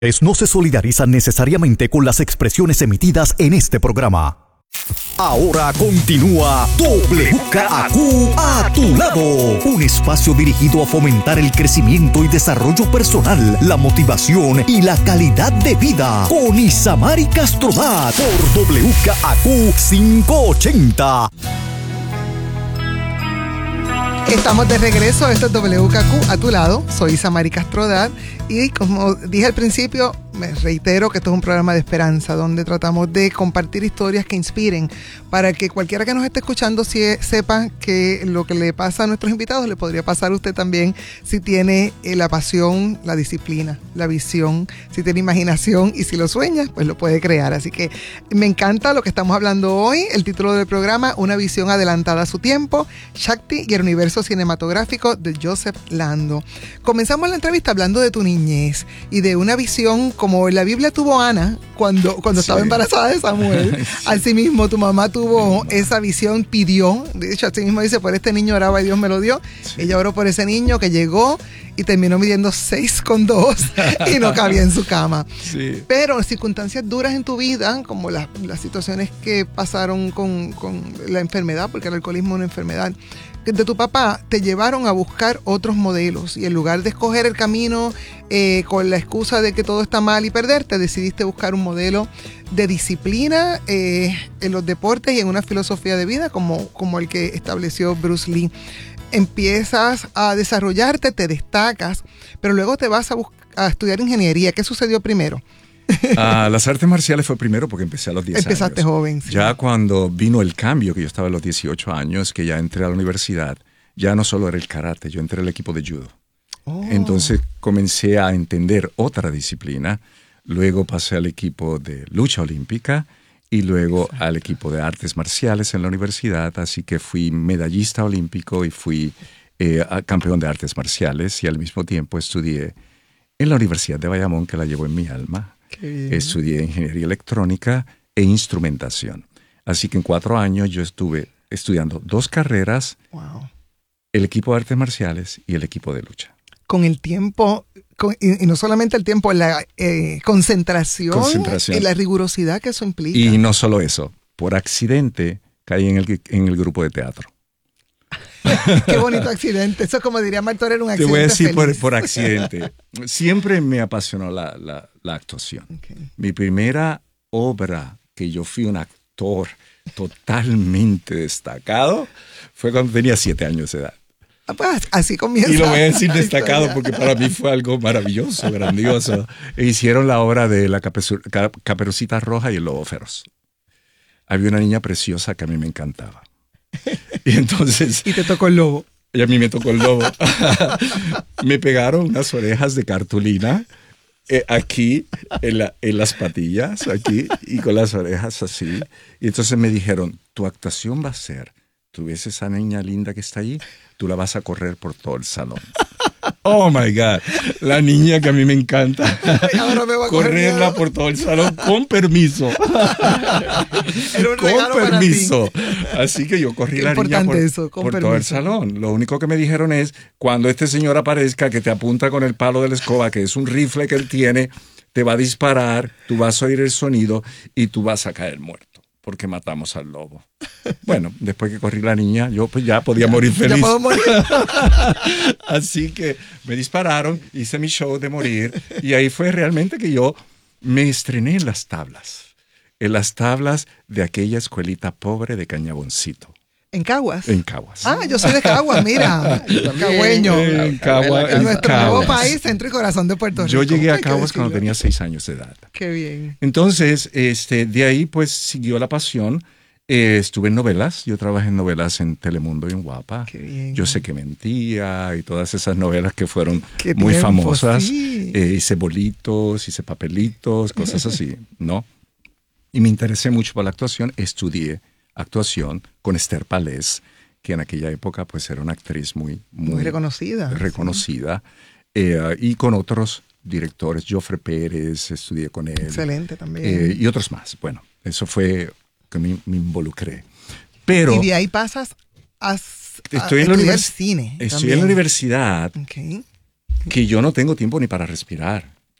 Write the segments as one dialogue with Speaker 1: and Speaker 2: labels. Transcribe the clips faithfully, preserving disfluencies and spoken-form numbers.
Speaker 1: No se solidarizan necesariamente con las expresiones emitidas en este programa. Ahora continúa W K A Q a tu lado, un espacio dirigido a fomentar el crecimiento y desarrollo personal, la motivación y la calidad de vida, con Isamari Castrodat por W K A Q quinientos ochenta.
Speaker 2: Estamos de regreso, esto es W K Q a tu lado, soy Isamari Castrodat y como dije al principio, me reitero que esto es un programa de esperanza donde tratamos de compartir historias que inspiren para que cualquiera que nos esté escuchando si, sepa que lo que le pasa a nuestros invitados le podría pasar a usted también si tiene eh, la pasión, la disciplina, la visión, si tiene imaginación y si lo sueña, pues lo puede crear. Así que me encanta lo que estamos hablando hoy, el título del programa, Una visión adelantada a su tiempo, Shakti y el universo cinematográfico de Joseph Lando. Comenzamos la entrevista hablando de tu niñez y de una visión como la Biblia tuvo Ana cuando, cuando sí. estaba embarazada de Samuel. Sí. Así mismo tu mamá tuvo esa visión, pidió, de hecho así mismo dice, por este niño oraba y Dios me lo dio. Sí. Ella oró por ese niño que llegó y terminó midiendo seis con dos y no cabía en su cama. Sí. Pero en circunstancias duras en tu vida, como las, las situaciones que pasaron con, con la enfermedad, porque el alcoholismo es una enfermedad, de tu papá, te llevaron a buscar otros modelos y en lugar de escoger el camino eh, con la excusa de que todo está mal y perderte, decidiste buscar un modelo de disciplina eh, en los deportes y en una filosofía de vida como, como el que estableció Bruce Lee. Empiezas a desarrollarte, te destacas, pero luego te vas a, a estudiar ingeniería. ¿Qué sucedió primero?
Speaker 3: Uh, las artes marciales fue primero porque empecé a los diez
Speaker 2: Empezaste
Speaker 3: años.
Speaker 2: joven. Sí.
Speaker 3: Ya cuando vino el cambio, que yo estaba a los dieciocho años, que ya entré a la universidad, ya no solo era el karate, yo entré al equipo de judo. Oh. Entonces comencé a entender otra disciplina, luego pasé al equipo de lucha olímpica y luego Exacto. al equipo de artes marciales en la universidad, así que fui medallista olímpico y fui eh, campeón de artes marciales y al mismo tiempo estudié en la Universidad de Bayamón, que la llevo en mi alma. Estudié ingeniería electrónica e instrumentación. Así que en cuatro años yo estuve estudiando dos carreras, wow. el equipo de artes marciales y el equipo de lucha.
Speaker 2: Con el tiempo, con, y, y no solamente el tiempo, la eh, concentración, concentración y la rigurosidad que eso implica.
Speaker 3: Y no solo eso, por accidente caí en el, en el grupo de teatro.
Speaker 2: Qué bonito accidente. Eso, como diría Martor, era un accidente.
Speaker 3: Te voy a decir
Speaker 2: feliz.
Speaker 3: por, por accidente. Siempre me apasionó la, la, la actuación. Okay. Mi primera obra que yo fui un actor totalmente destacado fue cuando tenía siete años de edad.
Speaker 2: Ah, pues, así comienza.
Speaker 3: Y lo voy a decir destacado porque para mí fue algo maravilloso, grandioso. E hicieron la obra de la Caperucita Roja y el Lobo Feroz. Había una niña preciosa que a mí me encantaba. Y entonces...
Speaker 2: Y te tocó el lobo.
Speaker 3: Y a mí me tocó el lobo. Me pegaron unas orejas de cartulina eh, aquí, en, la, en las patillas, aquí, y con las orejas así. Y entonces me dijeron, tu actuación va a ser, tú ves esa niña linda que está ahí, tú la vas a correr por todo el salón. Oh my God, la niña que a mí me encanta.
Speaker 2: Ahora me va a
Speaker 3: correrla por todo el salón con permiso.
Speaker 2: Era un
Speaker 3: con permiso. Así que yo corrí
Speaker 2: Qué
Speaker 3: la niña por,
Speaker 2: eso,
Speaker 3: por todo el salón. Lo único que me dijeron es, cuando este señor aparezca, que te apunta con el palo de la escoba, que es un rifle que él tiene, te va a disparar, tú vas a oír el sonido y tú vas a caer muerto. Porque matamos al lobo. Bueno, después que corrí la niña, yo pues ya podía
Speaker 2: ya,
Speaker 3: morir feliz.
Speaker 2: Ya puedo morir.
Speaker 3: Así que me dispararon, hice mi show de morir y ahí fue realmente que yo me estrené en las tablas. En las tablas de aquella escuelita pobre de Cañaboncito.
Speaker 2: ¿En Caguas?
Speaker 3: En Caguas.
Speaker 2: Ah, yo soy de Caguas, mira. Cagüeño.
Speaker 3: En Caguas.
Speaker 2: En nuestro nuevo país, centro y corazón de Puerto Rico.
Speaker 3: Yo llegué a Caguas cuando tenía seis años de edad.
Speaker 2: Qué bien.
Speaker 3: Entonces, este, de ahí pues siguió la pasión. Eh, estuve en novelas. Yo trabajé en novelas en Telemundo y en Guapa.
Speaker 2: Qué bien.
Speaker 3: Yo sé que mentía y todas esas novelas que fueron
Speaker 2: Qué
Speaker 3: muy
Speaker 2: tiempo,
Speaker 3: famosas.
Speaker 2: Sí.
Speaker 3: Eh, hice bolitos, hice papelitos, cosas así, ¿no? Y me interesé mucho por la actuación. Estudié actuación con Esther Palés, que en aquella época pues era una actriz muy, muy,
Speaker 2: muy reconocida.
Speaker 3: reconocida sí. eh, y con otros directores, Jofre Pérez, estudié con él.
Speaker 2: Excelente también.
Speaker 3: Eh, y otros más. Bueno, eso fue que me, me involucré. Pero,
Speaker 2: y de ahí pasas a, a
Speaker 3: estoy en
Speaker 2: estudiar
Speaker 3: la
Speaker 2: cine.
Speaker 3: Estoy
Speaker 2: también.
Speaker 3: en la universidad
Speaker 2: okay.
Speaker 3: que yo no tengo tiempo ni para respirar.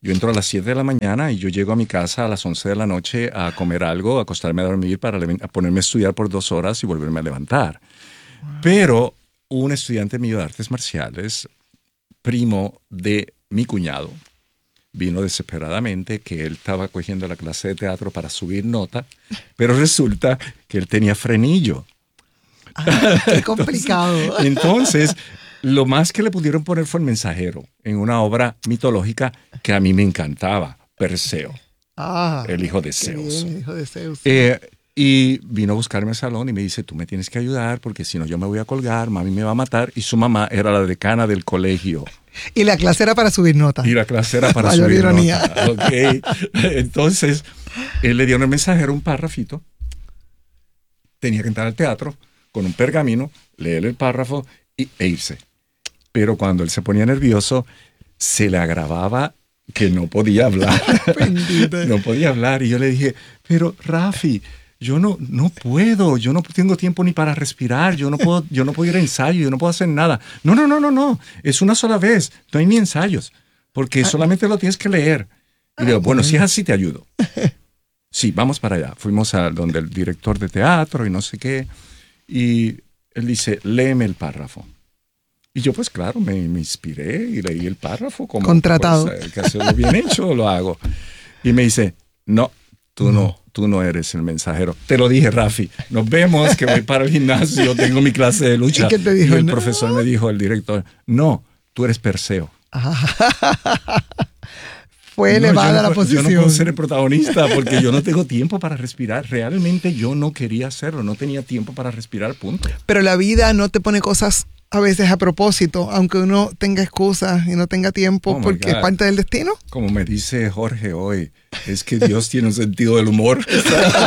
Speaker 3: Yo entro a las siete de la mañana y yo llego a mi casa a las once de la noche a comer algo, a acostarme a dormir para a ponerme a estudiar por dos horas y volverme a levantar. Wow. Pero un estudiante mío de artes marciales, primo de mi cuñado, vino desesperadamente que él estaba cogiendo la clase de teatro para subir nota, pero resulta que él tenía frenillo.
Speaker 2: Ah, qué complicado.
Speaker 3: Entonces, entonces, lo más que le pudieron poner fue el mensajero en una obra mitológica que a mí me encantaba, Perseo, ah, el hijo de Zeus.
Speaker 2: Bien, el hijo de Zeus.
Speaker 3: Eh, y vino a buscarme al salón y me dice, tú me tienes que ayudar porque si no yo me voy a colgar, mami me va a matar. Y su mamá era la decana del colegio.
Speaker 2: Y la clase era para subir nota.
Speaker 3: Y la clase era para subir ironía. nota. Okay. Entonces, él le dio en el mensajero un párrafito. Tenía que entrar al teatro con un pergamino, leer el párrafo y, e irse. Pero cuando él se ponía nervioso, se le agravaba que no podía hablar. No podía hablar. Y yo le dije, pero Rafi, yo no, no puedo, yo no tengo tiempo ni para respirar, yo no puedo, yo no puedo ir a ensayo, yo no puedo hacer nada. No, no, no, no, no, es una sola vez, no hay ni ensayos, porque solamente lo tienes que leer. Y le digo, bueno, si es así te ayudo. Sí, vamos para allá. Fuimos a donde el director de teatro y no sé qué. Y él dice, léeme el párrafo. Y yo, pues claro, me, me inspiré y leí el párrafo. Como,
Speaker 2: contratado.
Speaker 3: Pues, que hacerlo bien hecho, lo hago. Y me dice, no, tú no, tú no eres el mensajero. Te lo dije, Rafi. Nos vemos, que voy para el gimnasio, tengo mi clase de lucha.
Speaker 2: ¿Y qué te dijo?
Speaker 3: Y el
Speaker 2: no.
Speaker 3: profesor me dijo, el director, no, tú eres Perseo.
Speaker 2: Fue elevada
Speaker 3: no,
Speaker 2: la
Speaker 3: no,
Speaker 2: posición.
Speaker 3: Yo no puedo ser el protagonista porque yo no tengo tiempo para respirar. Realmente yo no quería hacerlo, no tenía tiempo para respirar, punto.
Speaker 2: Pero la vida no te pone cosas a veces a propósito, aunque uno tenga excusas y no tenga tiempo, oh porque God. Es parte del destino.
Speaker 3: Como me dice Jorge hoy, es que Dios tiene un sentido del humor. Sí.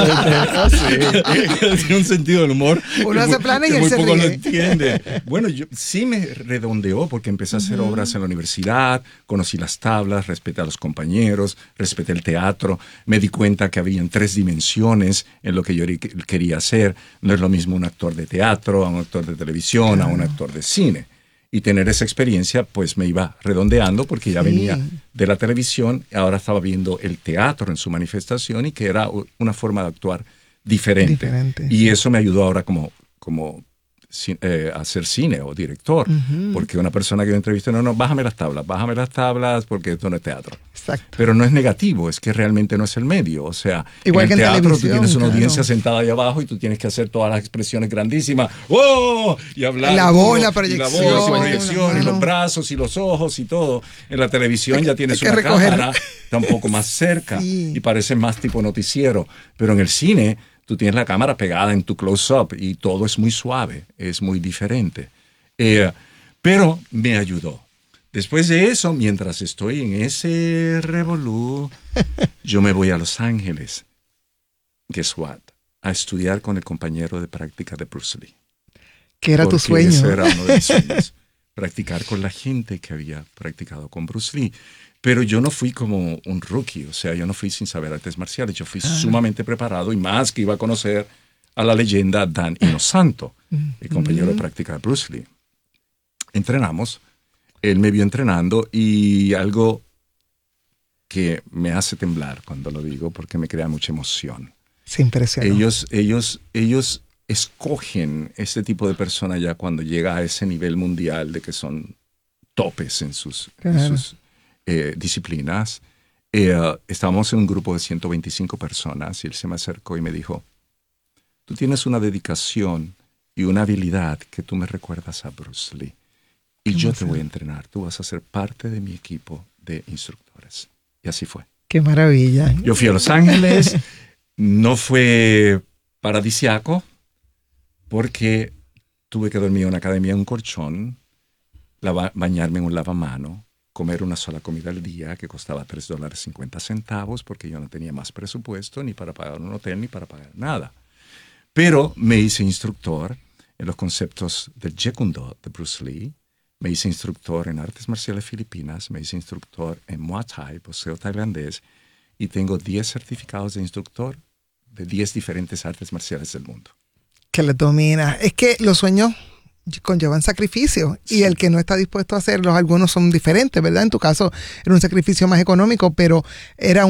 Speaker 3: Tiene un sentido del humor.
Speaker 2: Uno hace planes y él
Speaker 3: muy
Speaker 2: se
Speaker 3: poco
Speaker 2: ríe.
Speaker 3: lo entiende. Bueno, yo sí me redondeó porque empecé a hacer uh-huh. obras en la universidad, conocí las tablas, respeté a los compañeros, respeté el teatro, me di cuenta que habían tres dimensiones en lo que yo quería hacer. No es lo mismo un actor de teatro, a un actor de televisión, uh-huh. a un actor de cine. Y tener esa experiencia pues me iba redondeando porque ya sí. venía de la televisión, ahora estaba viendo el teatro en su manifestación y que era una forma de actuar diferente. diferente y sí. eso me ayudó ahora como, como eh, a hacer cine o director, uh-huh. porque una persona que yo entrevisté, no, no, bájame las tablas, bájame las tablas porque esto no es teatro.
Speaker 2: Exacto.
Speaker 3: Pero no es negativo, es que realmente no es el medio. O sea,
Speaker 2: igual
Speaker 3: en el
Speaker 2: que en
Speaker 3: teatro tú tienes una
Speaker 2: claro.
Speaker 3: audiencia sentada ahí abajo y tú tienes que hacer todas las expresiones grandísimas. ¡Oh! Y hablar.
Speaker 2: La voz, la proyección.
Speaker 3: Y la voz, la proyección, y los brazos, y los ojos, y todo. En la televisión ya tienes una
Speaker 2: recoger.
Speaker 3: cámara, está un poco más cerca sí. y parece más tipo noticiero. Pero en el cine tú tienes la cámara pegada en tu close-up y todo es muy suave, es muy diferente. Eh, pero me ayudó. Después de eso, mientras estoy en ese revolú, yo me voy a Los Ángeles, guess what, a estudiar con el compañero de práctica de Bruce Lee.
Speaker 2: ¿Qué era
Speaker 3: Porque
Speaker 2: tu sueño?
Speaker 3: Ese era uno de mis sueños, practicar con la gente que había practicado con Bruce Lee. Pero yo no fui como un rookie, o sea, yo no fui sin saber artes marciales, yo fui ah. sumamente preparado y más que iba a conocer a la leyenda Dan Inosanto, el compañero mm-hmm. de práctica de Bruce Lee. Entrenamos. Él me vio entrenando y algo que me hace temblar cuando lo digo porque me crea mucha emoción.
Speaker 2: Se impresiona.
Speaker 3: Ellos, ellos, ellos escogen este tipo de persona ya cuando llega a ese nivel mundial de que son topes en sus, claro. en sus eh, disciplinas. Eh, estábamos en un grupo de ciento veinticinco personas y él se me acercó y me dijo, tú tienes una dedicación y una habilidad que tú me recuerdas a Bruce Lee. Y yo te voy a entrenar, tú vas a ser parte de mi equipo de instructores. Y así fue.
Speaker 2: ¡Qué maravilla!
Speaker 3: Yo fui a Los Ángeles, no fue paradisiaco, porque tuve que dormir en una academia en un colchón, lava, bañarme en un lavamano, comer una sola comida al día que costaba tres dólares cincuenta centavos, porque yo no tenía más presupuesto ni para pagar un hotel ni para pagar nada. Pero me hice instructor en los conceptos del Jeet Kune Do de Bruce Lee. Me hice instructor en artes marciales filipinas, me hice instructor en Muay Thai, boxeo tailandés, y tengo diez certificados de instructor de diez diferentes artes marciales del mundo.
Speaker 2: Que le domina. Es que los sueños conllevan sacrificios, sí. Y el que no está dispuesto a hacerlos, algunos son diferentes, ¿verdad? En tu caso era un sacrificio más económico, pero era